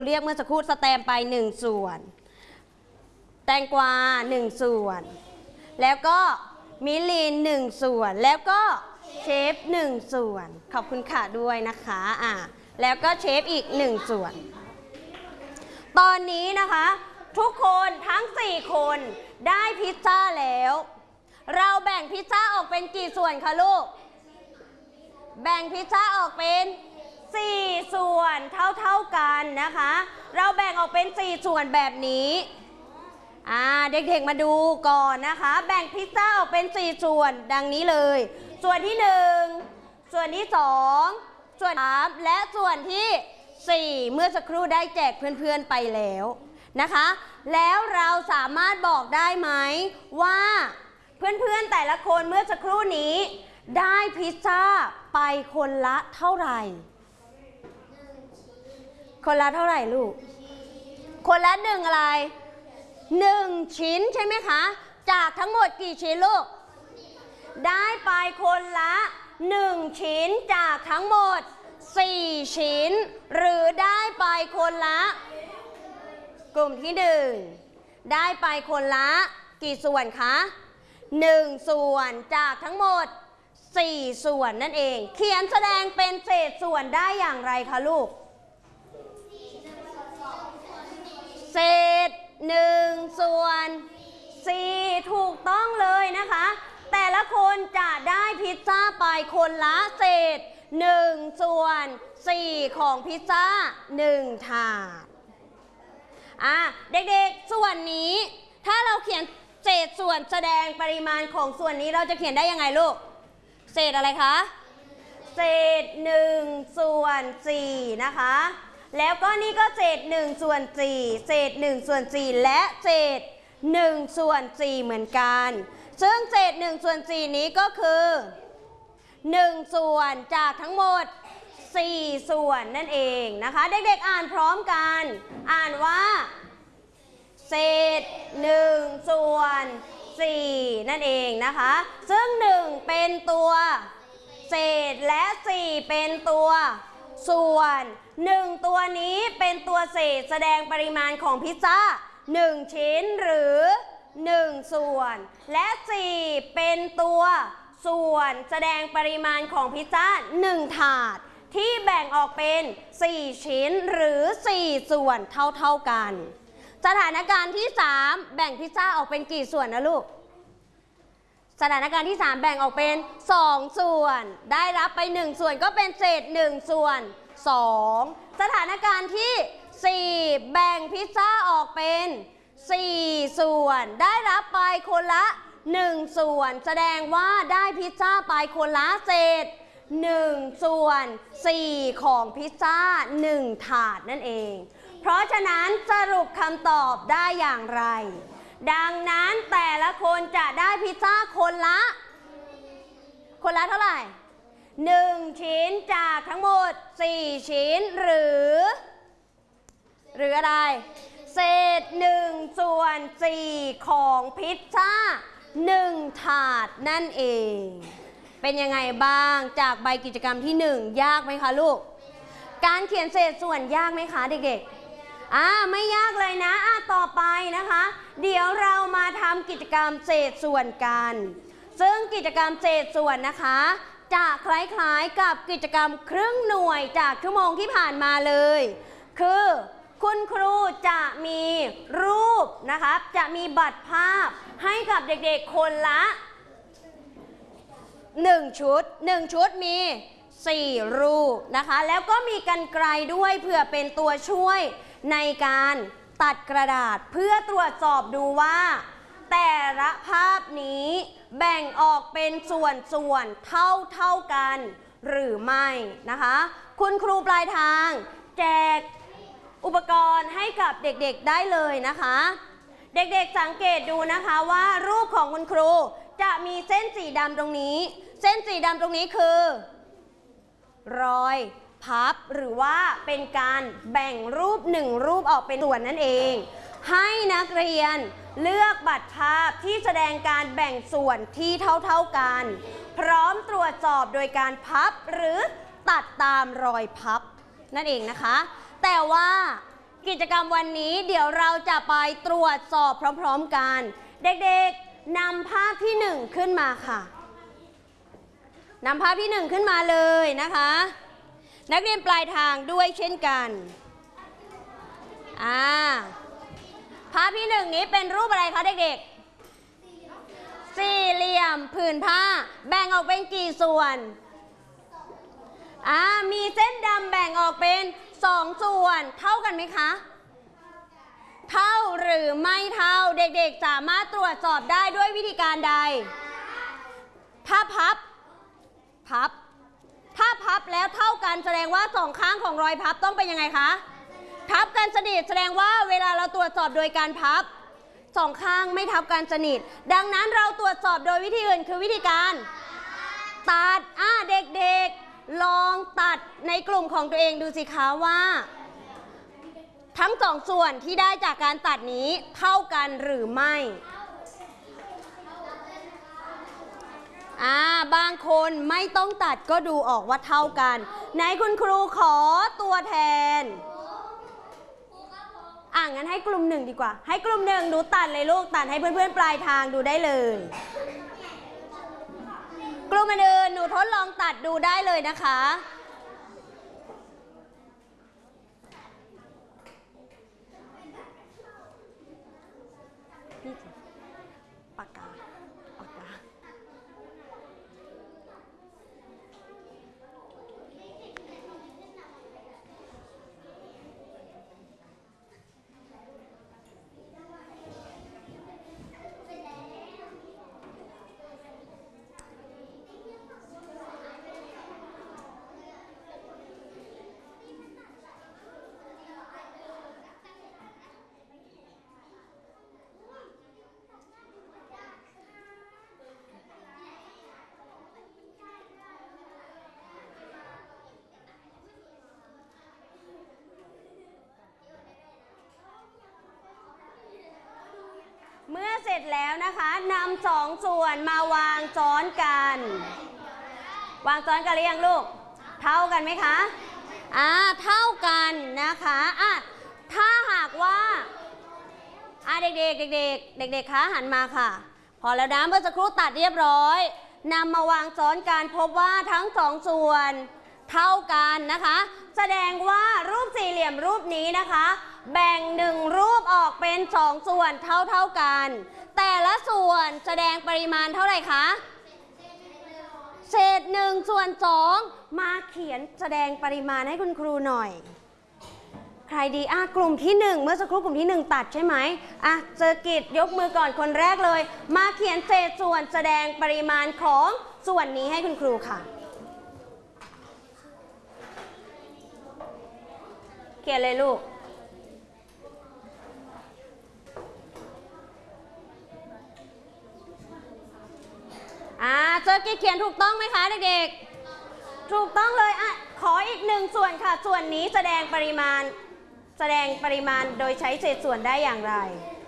เรียกเมื่อสักครู่สแตมไป1ส่วนแตงกวา1ส่วนแล้วก็มิลิน1ส่วนแล้วก็เชฟ1ส่วนขอบคุณค่ะด้วยนะคะแล้วก็เชฟอีก1ส่วนตอนนี้นะคะทุกคนทั้ง4คนได้พิซซ่าแล้วเราแบ่งพิซซ่าออกเป็นกี่ส่วนคะลูกแบ่งพิซซ่าออกเป็น4ส่วนเท่ากันนะคะเราแบ่งออกเป็น4ส่วนแบบนี้เด็กๆมาดูก่อนนะคะแบ่งพิซซ่าออกเป็น4ส่วนดังนี้เลยส่วนที่1ส่วนที่2ส่วน3และส่วนที่4เมื่อสักครู่ได้แจกเพื่อนๆไปแล้วนะคะแล้วเราสามารถบอกได้ไหมว่าเพื่อนๆแต่ละคนเมื่อสักครู่นี้ได้พิซซ่าไปคนละเท่าไหร่คนละเท่าไหร่ลูกคนละ1อะไร1ชิ้นใช่ไหมคะจากทั้งหมดกี่ชิ้นลูกได้ไปคนละ1ชิ้นจากทั้งหมด4ชิ้นหรือได้ไปคนละกลุ่มที่1ได้ไปคนละกี่ส่วนคะ1ส่วนจากทั้งหมด4ส่วนนั่นเองเขียนแสดงเป็นเศษส่วนได้อย่างไรคะลูกเศษ1ส่วน4ถูกต้องเลยนะคะแต่ละคนจะได้พิซซ่าไปคนละเศษ1ส่วน4ของพิซซ่า1ถาดเด็กๆส่วนนี้ถ้าเราเขียนเศษส่วนแสดงปริมาณของส่วนนี้เราจะเขียนได้ยังไงลูกเศษอะไรคะเศษ1ส่วน4นะคะแล้วก็นี่ก็เศษ1ส่วน4เศษ1ส่วน4และเศษ1ส่วน4เหมือนกันซึ่งเศษ1ส่วน4นี้ก็คือ1ส่วนจากทั้งหมด4ส่วนนั่นเองนะคะเด็กๆอ่านพร้อมกันอ่านว่าเศษ1ส่วน4นั่นเองนะคะซึ่ง1เป็นตัวเศษและ4เป็นตัวส่วน1ตัวนี้เป็นตัวเศษแสดงปริมาณของพิซซ่า1ชิ้นหรือ1ส่วนและ4เป็นตัวส่วนแสดงปริมาณของพิซซ่า1ถาดที่แบ่งออกเป็น4ชิ้นหรือ4ส่วนเท่ากันสถานการณ์ที่3แบ่งพิซซ่าออกเป็นกี่ส่วนนะลูกสถานการณ์ที่3แบ่งออกเป็น2ส่วนได้รับไป1ส่วนก็เป็นเศษ1ส่วน2สถานการณ์ที่4แบ่งพิซซ่าออกเป็น4ส่วนได้รับไปคนละ1ส่วนแสดงว่าได้พิซซ่าไปคนละเศษ1ส่วน4ของพิซซ่า1ถาดนั่นเองเพราะฉะนั้นสรุปคำตอบได้อย่างไรดังนั้นแต่ละคนจะได้พิซซ่าคนละเท่าไหร่1ชิ้นจากทั้งหมด4ชิ้นหรืออะไรเศษ1ส่วน4ของพิซซ่า1ถาดนั่นเองเป็นยังไงบ้างจากใบกิจกรรมที่1ยากไหมคะลูกการเขียนเศษส่วนยากไหมคะเด็กๆไม่ยากเลยนะต่อไปนะคะเดี๋ยวเรามาทำกิจกรรมเศษส่วนกันซึ่งกิจกรรมเศษส่วนนะคะจะคล้ายๆกับกิจกรรมครึ่งหน่วยจากชั่วโมงที่ผ่านมาเลยคือคุณครูจะมีรูปนะคะจะมีบัตรภาพให้กับเด็กๆคนละ1ชุดมี4รูปนะคะแล้วก็มีกรรไกรด้วยเพื่อเป็นตัวช่วยในการตัดกระดาษเพื่อตรวจสอบดูว่าแต่ละภาพนี้แบ่งออกเป็นส่วนเท่ากันหรือไม่นะคะคุณครูปลายทางแจกอุปกรณ์ให้กับเด็กๆได้เลยนะคะเด็กๆสังเกตดูนะคะว่ารูปของคุณครูจะมีเส้นสีดำตรงนี้เส้นสีดำตรงนี้คือรอยพับหรือว่าเป็นการแบ่งรูป1รูปออกเป็นส่วนนั่นเองให้นักเรียนเลือกบัตรภาพที่แสดงการแบ่งส่วนที่เท่ากันพร้อมตรวจสอบโดยการพับหรือตัดตามรอยพับนั่นเองนะคะแต่ว่ากิจกรรมวันนี้เดี๋ยวเราจะไปตรวจสอบพร้อมๆกันเด็กๆนำภาพที่1ขึ้นมาค่ะนำภาพที่1ขึ้นมาเลยนะคะนักเรียนปลายทางด้วยเช่นกันภาพที่1นี้เป็นรูปอะไรคะเด็กๆสี่เหลี่ยมผืนผ้าแบ่งออกเป็นกี่ส่วนมีเส้นดำแบ่งออกเป็น2ส่วนเท่ากันไหมคะเท่าหรือไม่เท่าเด็กๆสามารถตรวจสอบได้ด้วยวิธีการใดถ้าพับถ้าพับแล้วเท่ากันแสดงว่า2ข้างของรอยพับต้องเป็นยังไงคะทับกันสนิทแสดงว่าเวลาเราตรวจสอบโดยการพับ2ข้างไม่ทับกันสนิทดังนั้นเราตรวจสอบโดยวิธีอื่นคือวิธีการตัดเด็กๆลองตัดในกลุ่มของตัวเองดูสิคะว่าทั้ง2ส่วนที่ได้จากการตัดนี้เท่ากันหรือไม่บางคนไม่ต้องตัดก็ดูออกว่าเท่ากันไหนคุณครูขอตัวแทนงั้นให้กลุ่ม1ดีกว่าให้กลุ่ม1หนูตัดเลยลูกตัดให้เพื่อนๆปลายทางดูได้เลยกลุ่มอื่นหนูทดลองตัดดูได้เลยนะคะปากกาเมื่อเสร็จแล้วนะคะนำ2ส่วนมาวางซ้อนกันวางซ้อนกันหรือยังลูกเท่ากันไหมคะเท่ากันนะคะถ้าหากว่าเด็กๆคะหันมาค่ะพอแล้วนะเมื่อสักครู่ตัดเรียบร้อยนำมาวางซ้อนกันพบว่าทั้ง2ส่วนเท่ากันนะคะแสดงว่ารูปสี่เหลี่ยมรูปนี้นะคะแบ่ง1รูปออกเป็น2ส่วนเท่ากันแต่ละส่วนแสดงปริมาณเท่าไหร่คะเศษ1/2มาเขียนแสดงปริมาณให้คุณครูหน่อยใครดีกลุ่มที่1เมื่อสักครู่กลุ่มที่1ตัดใช่ไหมเจอกิจยกมือก่อนคนแรกเลยมาเขียนเศษส่วนแสดงปริมาณของส่วนนี้ให้คุณครูค่ะเขียนเลยลูกเจอกิจเขียนถูกต้องไหมคะเด็กๆถูกต้องเลยขออีก1ส่วนค่ะส่วนนี้แสดงปริมาณโดยใช้เศษส่วนได้อย่างไร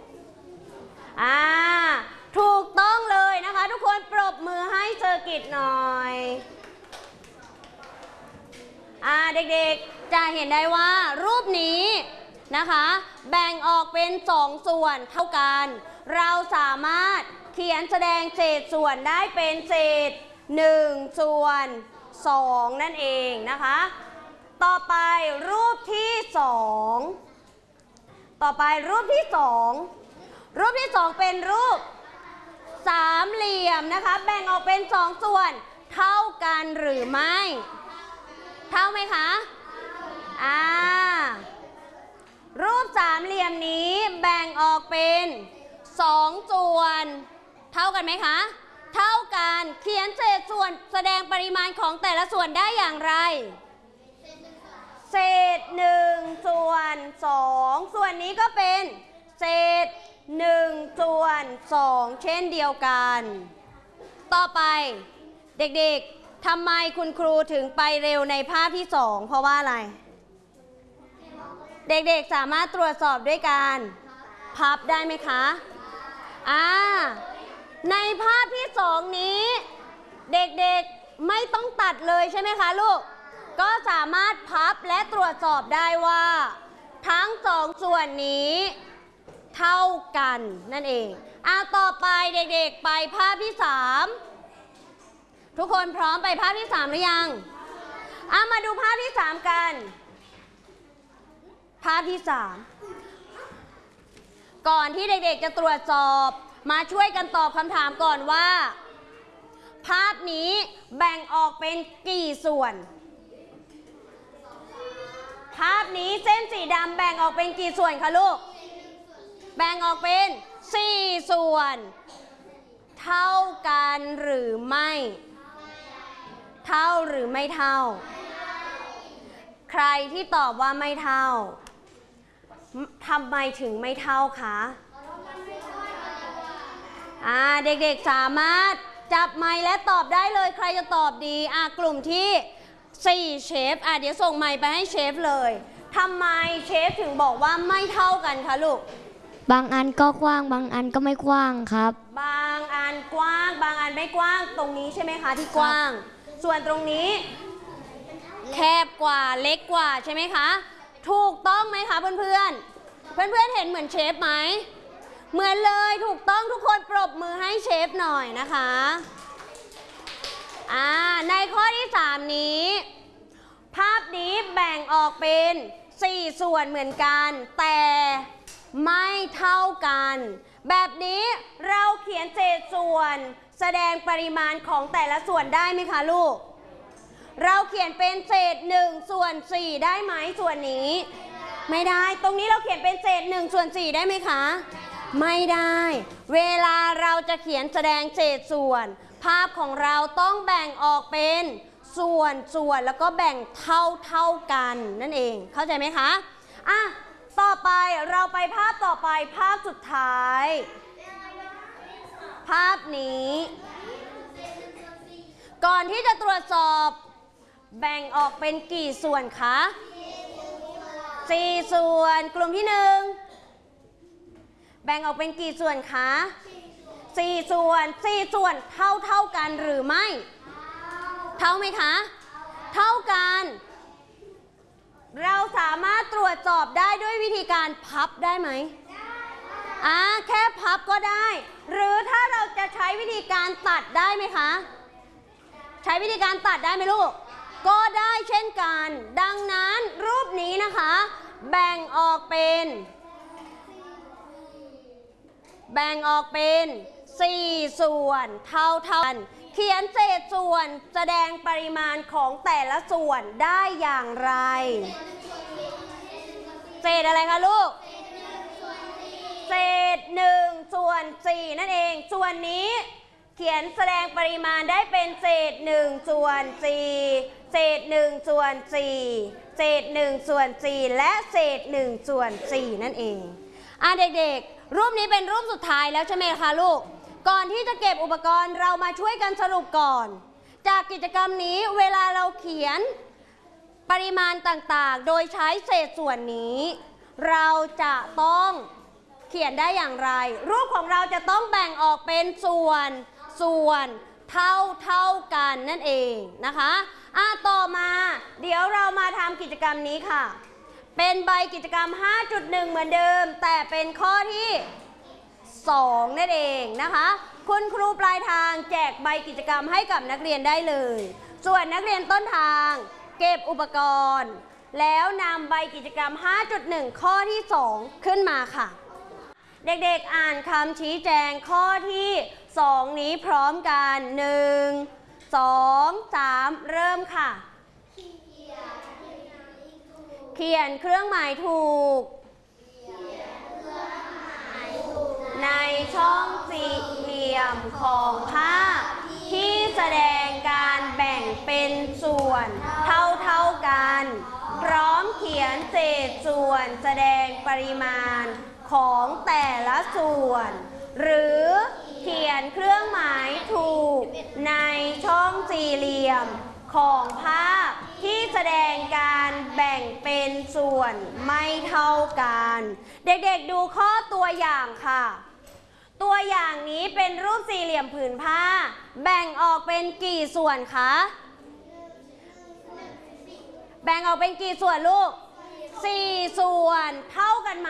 ถูกต้องเลยนะคะทุกคนปรบมือให้เจอกิจหน่อยเด็กๆจะเห็นได้ว่ารูปนี้นะคะแบ่งออกเป็น2ส่วนเท่ากันเราสามารถเขียนแสดงเศษส่วนได้เป็นเศษ1/2นั่นเองนะคะต่อไปรูปที่2เป็นรูปสามเหลี่ยมนะคะแบ่งออกเป็น2ส่วนเท่ากันหรือไม่เท่าไหมคะรูปสามเหลี่ยมนี้แบ่งออกเป็น2ส่วนเท่ากันไหมคะเท่ากันเขียนเศษส่วนแสดงปริมาณของแต่ละส่วนได้อย่างไรเศษ1/2ส่วนนี้ก็เป็นเศษ1/2เช่นเดียวกันต่อไปเด็กๆทำไมคุณครูถึงไปเร็วในภาพที่2เพราะว่าอะไรเด็กๆสามารถตรวจสอบด้วยการพับได้ไหมคะในภาพที่2นี้เด็กๆไม่ต้องตัดเลยใช่ไหมคะลูกก็สามารถพับและตรวจสอบได้ว่าทั้งสองส่วนนี้เท่ากันนั่นเองต่อไปเด็กๆไปภาพที่3ทุกคนพร้อมไปภาพที่3หรือยังมาดูภาพที่3กันภาพที่3ก่อนที่เด็กๆจะตรวจสอบมาช่วยกันตอบคำถามก่อนว่าภาพนี้แบ่งออกเป็นกี่ส่วนภาพนี้เส้นสีดำแบ่งออกเป็นกี่ส่วนคะลูกแบ่งออกเป็น4ส่วนเท่ากันหรือไม่เท่าหรือไม่เท่าใครที่ตอบว่าไม่เท่าทำไมถึงไม่เท่าคะเด็กๆสามารถจับไมค์และตอบได้เลยใครจะตอบดีกลุ่มที่4เชฟเดี๋ยวส่งไมค์ไปให้เชฟเลยทำไมเชฟถึงบอกว่าไม่เท่ากันคะลูกบางอันก็กว้างบางอันก็ไม่กว้างครับบางอันกว้างบางอันไม่กว้างตรงนี้ใช่ไหมคะที่กว้างส่วนตรงนี้แคบกว่าเล็กกว่าใช่ไหมคะถูกต้องไหมคะเพื่อนๆเห็นเหมือนเชฟไหมเหมือนเลยถูกต้องทุกคนปรบมือให้เชฟหน่อยนะคะในข้อที่3นี้ภาพนี้แบ่งออกเป็น4ส่วนเหมือนกันแต่ไม่เท่ากันแบบนี้เราเขียนเศษส่วนแสดงปริมาณของแต่ละส่วนได้ไหมคะลูกเราเขียนเป็นเศษ1ส่วน4ได้ไหมส่วนนี้ไม่ได้ตรงนี้เราเขียนเป็นเศษ1ส่วน4ได้ไหมคะไม่ได้เวลาเราจะเขียนแสดงเศษส่วนภาพของเราต้องแบ่งออกเป็นส่วนแล้วก็แบ่งเท่ากันนั่นเองเข้าใจไหมคะต่อไปเราไปภาพต่อไปภาพสุดท้ายภาพนี้ก่อนที่จะตรวจสอบแบ่งออกเป็นกี่ส่วนคะ4ส่วนกลุ่มที่1แบ่งออกเป็นกี่ส่วนคะ4ส่วนเท่ากันหรือไม่เท่าไหมคะเท่ากันเราสามารถตรวจสอบได้ด้วยวิธีการพับได้ไหมแค่พับก็ได้หรือถ้าเราจะใช้วิธีการตัดได้ไหมคะใช้วิธีการตัดได้ไหมลูกก็ได้เช่นกันดังนั้นรูปนี้นะคะแบ่งออกเป็น4ส่วนเท่ากันเขียนเศษส่วนแสดงปริมาณของแต่ละส่วนได้อย่างไรเศษอะไรคะลูกเศษ1ส่วน4นั่นเองส่วนนี้เขียนแสดงปริมาณได้เป็นเศษ1ส่วน4เศษ1ส่วน4เศษ1ส่วน4และเศษ1ส่วน4นั่นเองเด็กๆรูปนี้เป็นรูปสุดท้ายแล้วใช่ไหมคะลูกก่อนที่จะเก็บอุปกรณ์เรามาช่วยกันสรุปก่อนจากกิจกรรมนี้เวลาเราเขียนปริมาณต่างๆโดยใช้เศษส่วนนี้เราจะต้องเขียนได้อย่างไรรูปของเราจะต้องแบ่งออกเป็นส่วนเท่ากันนั่นเองนะคะต่อมาเดี๋ยวเรามาทำกิจกรรมนี้ค่ะเป็นใบกิจกรรม 5.1 เหมือนเดิมแต่เป็นข้อที่2นั่นเองนะคะคุณครูปลายทางแจกใบกิจกรรมให้กับนักเรียนได้เลยส่วนนักเรียนต้นทางเก็บอุปกรณ์แล้วนำใบกิจกรรม 5.1 ข้อที่2ขึ้นมาค่ะเด็กๆอ่านคำชี้แจงข้อที่2นี้พร้อมกัน1 2 3เริ่มค่ะเขียนเครื่องหมายถูกในช่องสี่เหลี่ยมของภาพที่แสดงการแบ่งเป็นส่วนเท่ากันพร้อมเขียนเศษส่วนแสดงปริมาณของแต่ละส่วนหรือเขียนเครื่องหมายถูกในช่องสี่เหลี่ยมของภาพที่แสดงการแบ่งเป็นส่วนไม่เท่ากันเด็กๆดูข้อตัวอย่างค่ะตัวอย่างนี้เป็นรูปสี่เหลี่ยมผืนผ้าแบ่งออกเป็นกี่ส่วนคะแบ่งออกเป็นกี่ส่วนลูก 4 ส่วนเท่ากันไหม